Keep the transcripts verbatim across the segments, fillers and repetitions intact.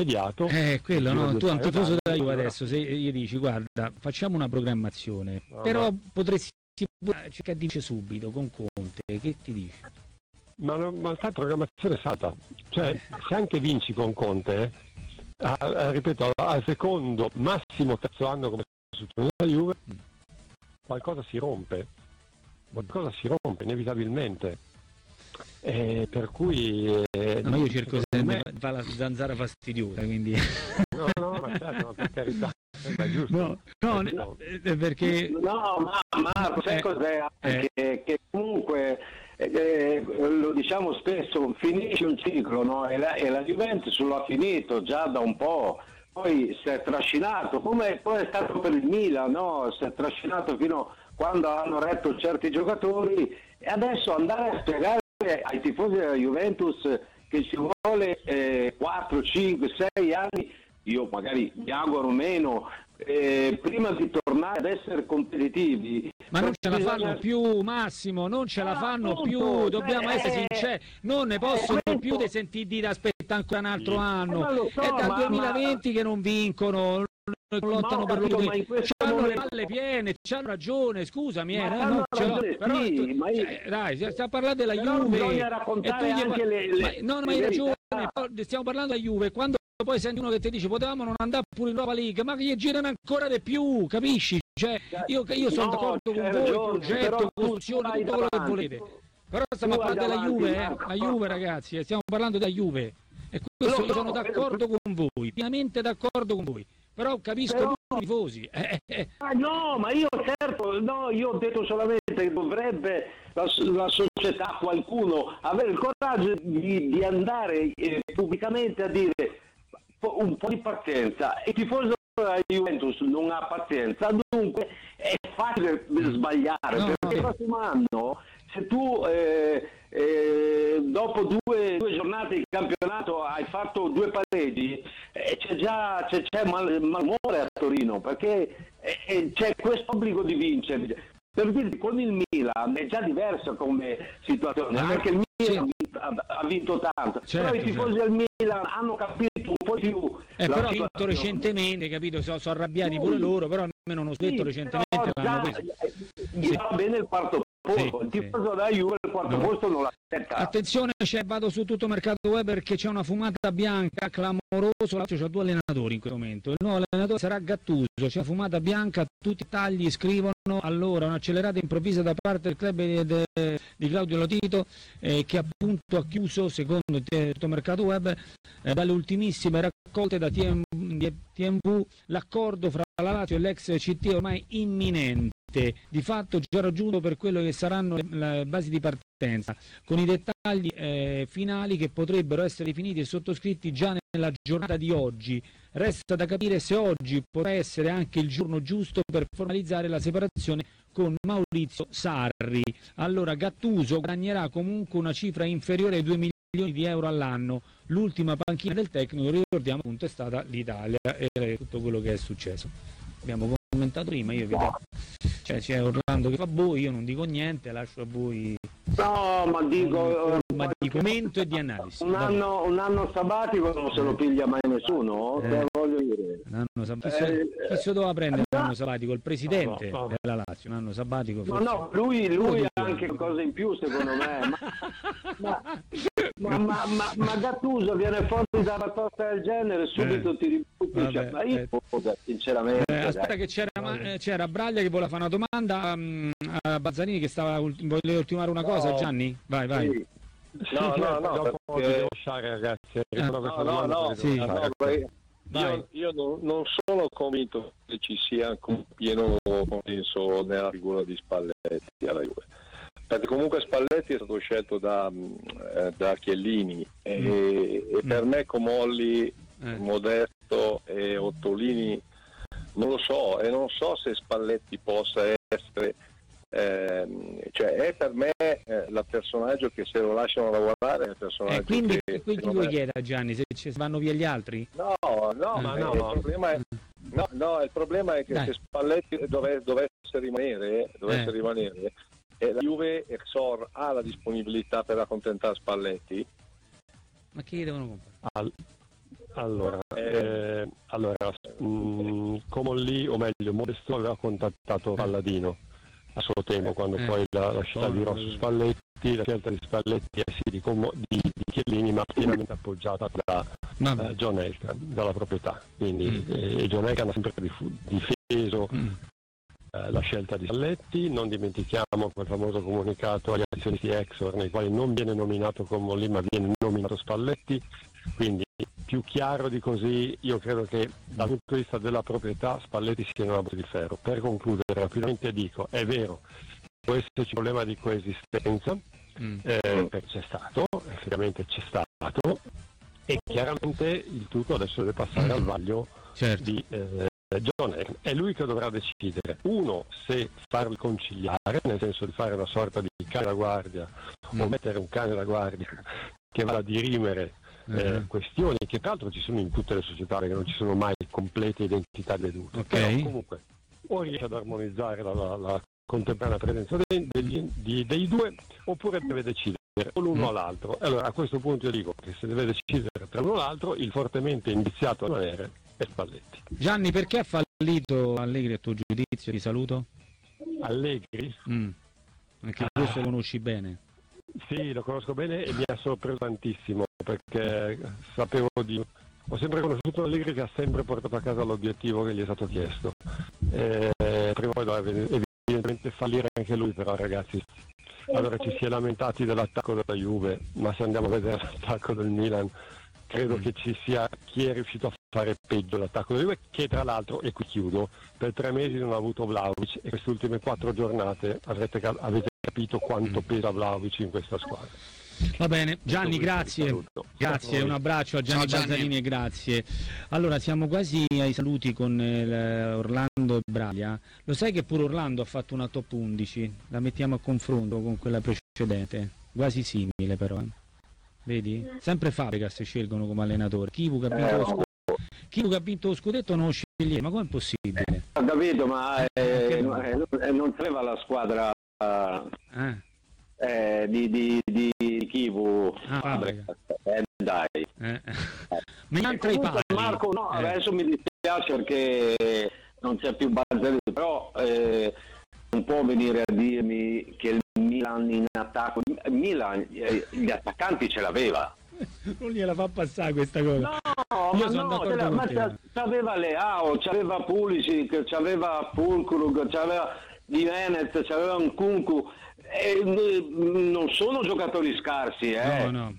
immediato. Eh, quello no, tu, un tifoso della Juve adesso, se gli dici guarda, facciamo una programmazione, no, però no. potresti cercare di dire subito con Conte, che ti dici? Ma, ma sai, programmazione è stata, cioè se anche vinci con Conte, a, a, ripeto, al secondo, massimo terzo anno come succede nella Juve, mm. qualcosa si rompe, qualcosa si rompe inevitabilmente. Eh, per cui eh, no, io cerco sempre me... fa la zanzara fastidiosa, quindi no no ma certo, no, per carità è giusto, no, no, no. Eh, perché no ma, ma sai eh, cos'è eh. che, che comunque eh, lo diciamo spesso, finisce un ciclo, no? E la, e la Juventus lo ha finito già da un po', poi si è trascinato come poi è stato per il Milan, no? Si è trascinato fino a quando hanno retto certi giocatori, e adesso andare a spiegare ai tifosi della Juventus che ci vuole eh, quattro, cinque, sei anni, io magari mi auguro meno, eh, prima di tornare ad essere competitivi. Ma non ce la fanno più, Massimo, non ce la fanno ah, più, dobbiamo eh, essere sinceri, non ne possono eh, più di sentire dire aspetta ancora un altro anno, eh, so, è dal ma, duemilaventi ma... che non vincono, lottano no, per l'Udinese, c'hanno momento... le palle piene, c'hanno ragione, scusami, eh, no, no, ragione, però sì, tu, ma io... cioè, dai, stiamo parlando della però Juve bisogna raccontare e tu anche le, le, ma, no, ma hai ragione, stiamo parlando della Juve, quando poi senti uno che ti dice potevamo non andare pure in Europa League, ma che gli girano ancora di più, capisci? Cioè, io, io sono no, d'accordo con voi, progetto, costruzione, tutto quello che volete, però stiamo parlando della Juve, eh, la Juve ragazzi, eh, stiamo parlando della Juve, e questo io sono d'accordo con voi, pienamente d'accordo con voi, però capisco però... i tifosi. Eh, eh. Ah, no, ma io certo, no, io ho detto solamente che dovrebbe la, la società, qualcuno, avere il coraggio di, di andare eh, pubblicamente a dire un po' di pazienza. Il tifoso della Juventus non ha pazienza, dunque è facile sbagliare, no, perché il prossimo anno se tu eh, eh, dopo due, due giornate di campionato hai fatto due pareggi, eh, c'è già c'è, c'è mal, malumore a Torino, perché eh, c'è questo obbligo di vincere. Per dire, con il Milan è già diversa come situazione, ah, anche il Milan sì. ha, ha vinto tanto, certo, però i tifosi certo. del Milan hanno capito un po' più. Eh, però ha vinto recentemente, capito? Sono, sono arrabbiati pure loro, però almeno uno stetto sì, recentemente già, gli va bene il quarto posto, sì, il tifoso sì. della Juve il quarto no. posto non l'ha aspetta. Attenzione, c'è, vado su tutto mercato web perché c'è una fumata bianca clamorosa, Lazio c'ha due allenatori in questo momento, il nuovo allenatore sarà Gattuso, c'è una fumata bianca, tutti i tagli scrivono. Allora, un'accelerata improvvisa da parte del club di, di, di Claudio Lotito eh, che appunto ha chiuso, secondo tutto mercato web, eh, dalle ultimissime raccolte da T M V, l'accordo fra la Lazio e l'ex C T è ormai imminente, di fatto già raggiunto per quello che saranno le, le basi di partenza, con i dettagli eh, finali che potrebbero essere definiti e sottoscritti già nella giornata di oggi. Resta da capire se oggi potrà essere anche il giorno giusto per formalizzare la separazione con Maurizio Sarri. Allora Gattuso guadagnerà comunque una cifra inferiore ai due milioni di euro all'anno. L'ultima panchina del tecnico, ricordiamo appunto, è stata l'Italia e tutto quello che è successo. Abbiamo commentato prima, io vi do. Cioè c'è Orlando che fa voi, io non dico niente, lascio a voi. No, ma dico ma di commento e di analisi. Un anno, un anno sabbatico non se lo piglia mai nessuno, eh, te voglio dire. Un anno sab- chi, so, eh, chi so doveva prendere un anno sabbatico? Il presidente no, no, no. della Lazio, un anno sabbatico. Ma no, lui, lui ha anche qualcosa in più secondo me. ma, ma, ma, ma, ma Gattuso viene fuori da una tosta del genere, subito eh. ti ributti. Cioè, ma io eh. Posa, sinceramente. Eh, aspetta che c'era, ma, c'era Braglia che voleva fare una domanda um, a Bazzarini che stava voleva ultimare una cosa. No. Gianni? Vai, vai. Sì. No, no, no, perché... ragazzi. Eh. No, no, no, sì. no, io, io non, non sono convinto che ci sia un pieno consenso nella figura di Spalletti alla Juve, perché comunque Spalletti è stato scelto da, eh, da Chiellini e, mm. e per mm. me Comolli, eh. Modesto e Ottolini non lo so, e non so se Spalletti possa essere Eh, cioè è per me eh, la personaggio che se lo lasciano lavorare è il personaggio eh, quindi, che quindi vuoi chiedere a Gianni se ci vanno via gli altri? No, no, eh, ma no, no. Il problema è, no, no, il problema è che Dai. se Spalletti dove, dovesse rimanere dovesse eh. rimanere e la Juve Exor ha la disponibilità per accontentare Spalletti, ma chi devono comprare? Al... Allora, eh, allora mh, Comolli, o meglio Modesto, aveva contattato Palladino a suo tempo, quando eh. poi la, la scelta di Rosso Spalletti, la scelta di Spalletti è sì di, Como, di, di Chiellini, ma pienamente appoggiata da uh, John Elkann, dalla proprietà. Quindi mm. eh, John Elkann ha sempre difeso mm. eh, la scelta di Spalletti. Non dimentichiamo quel famoso comunicato agli azionisti Exor, nei quali non viene nominato Comolli, ma viene nominato Spalletti. Quindi più chiaro di così, io credo che dal punto di vista della proprietà Spalletti sia una botte di ferro. Per concludere rapidamente dico, è vero, può esserci un problema di coesistenza, mm. eh, perché c'è stato, effettivamente c'è stato, e chiaramente il tutto adesso deve passare mm. al vaglio certo. di eh, John Elkann. È lui che dovrà decidere, uno, se farli conciliare, nel senso di fare una sorta di cane da guardia, mm. o mettere un cane da guardia che vada a dirimere Eh, uh-huh. questioni che tra l'altro ci sono in tutte le società, perché non ci sono mai complete identità vedute, okay. Però comunque o riesce ad armonizzare la, la, la contemporanea presenza dei, degli, di, dei due, oppure deve decidere o l'uno mm. o l'altro. Allora a questo punto io dico che se deve decidere tra l'uno o l'altro, il fortemente indiziato a rimanere è Spalletti. Gianni, perché ha fallito Allegri a tuo giudizio? Ti saluto. Allegri? Mm. Anche questo lo conosci bene. Sì, lo conosco bene e mi ha sorpreso tantissimo, perché sapevo di... ho sempre conosciuto Allegri che ha sempre portato a casa l'obiettivo che gli è stato chiesto. Eh, prima o poi doveva evidentemente fallire anche lui, però ragazzi, allora ci si è lamentati dell'attacco della Juve, ma se andiamo a vedere l'attacco del Milan, credo che ci sia chi è riuscito a fare peggio l'attacco della Juve, che tra l'altro, e qui chiudo, per tre mesi non ha avuto Vlahovic, e queste ultime quattro giornate avrete, avete capito quanto pesa Vlahovic in questa squadra. Va bene, Gianni, grazie. Grazie, un abbraccio a Gianni Balzarini e grazie. Allora, siamo quasi ai saluti con eh, Orlando e Braglia. Lo sai che pure Orlando ha fatto una top undici? La mettiamo a confronto con quella precedente, quasi simile però. Eh. Vedi? Sempre Fabregas scelgono come allenatore. Kivu che ha vinto lo scudetto, Kivu che ha vinto lo scudetto non lo sceglie, ma com'è possibile? Eh, ho capito, ma eh, eh, non aveva la squadra eh. Eh, di, di, di Kivu. Ah, Fabregas. Eh, dai. Eh. Ma tra i pali. Marco, no, eh. adesso mi dispiace perché non c'è più Balzarini, però eh, non può venire a dirmi che il Milan in attacco, Milan eh, gli attaccanti ce l'aveva. Non gliela fa passare questa cosa. No, io ma sono no, d'accordo ma con te. C'aveva Leao, c'aveva Pulisic, c'aveva Fulkrug, c'aveva Di Venez, c'aveva un Kunku. Eh, non sono giocatori scarsi, eh. No, no.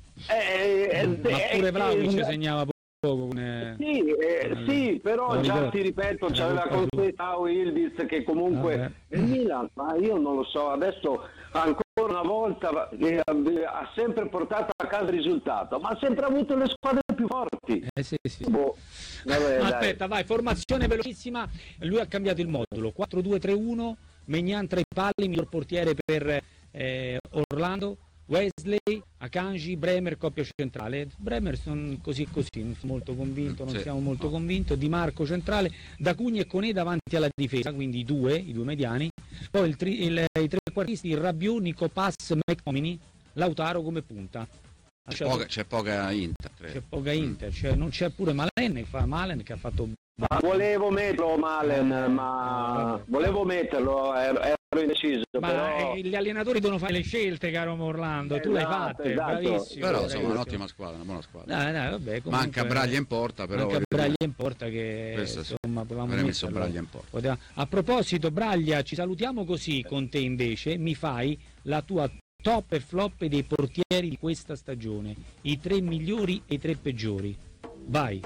Eh, eh, ma pure Vlahovic eh, segnava poco. Eh, sì, eh, sì, però già ti ripeto, c'aveva con te Tao Ildiz che comunque il Milan, ma io non lo so, adesso ancora una volta eh, ha sempre portato a casa il risultato, ma ha sempre avuto le squadre più forti. Eh, sì, sì. Boh. Vabbè, aspetta, vai, formazione velocissima. Lui ha cambiato il modulo quattro due tre uno. Maignan tra i pali, miglior portiere per eh, Orlando, Wesley, Akanji, Bremer, coppia centrale. Bremer sono così così, non sono molto convinto, non sì. siamo molto convinti. Di Marco centrale, D'Acugna e Conè davanti alla difesa, quindi i due, i due mediani. Poi il tri, il, i trequartisti, Rabiot, Nico Pass, McTominay, Lautaro come punta. C'è, c'è, poca, c'è poca Inter. Credo. C'è poca Inter, cioè, non c'è pure Malen che fa Malen che ha fatto. Ma volevo metterlo Malen, ma volevo metterlo, ero, ero indeciso. Ma però... eh, gli allenatori devono fare le scelte, caro Orlando, tu esatto, l'hai fatte, esatto. Bravissimo. Però insomma un'ottima squadra, una buona squadra. Dai, dai, vabbè, comunque, manca Braglia in porta, però. Manca Braglia in porta che questo, insomma potevamo avrei messo Braglia in porta. Poteva... A proposito, Braglia, ci salutiamo così con te invece, mi fai la tua top e flop dei portieri di questa stagione, i tre migliori e i tre peggiori. Vai.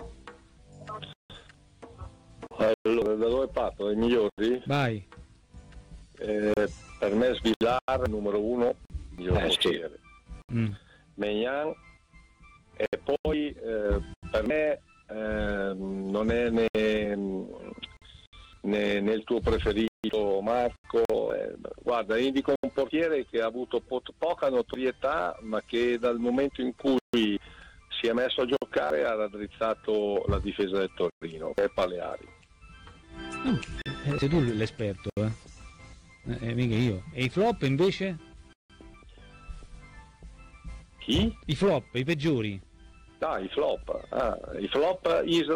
Allora, da dove parto? I migliori? Vai. Eh, per me Svilar, numero uno, miglior eh, portiere. Sì. Mm. Maignan, e poi eh, per me eh, non è né, né, né il tuo preferito Marco. Eh, guarda, indico un portiere che ha avuto po- poca notorietà, ma che dal momento in cui si è messo a giocare ha raddrizzato la difesa del Torino, che è Paleari. Eh, sei tu l'esperto, eh? Eh, mica io. E i flop invece? Chi? I flop, i peggiori. Ah, i flop. Ah, i flop Isla